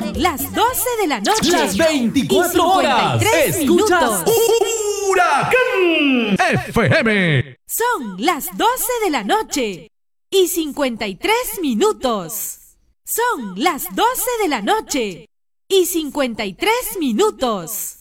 las 12 de la noche. Las 24 horas. Escuchas Huracán FM. Son las 12 de la noche y 53 minutos. Son las 12 de la noche y 53 minutos.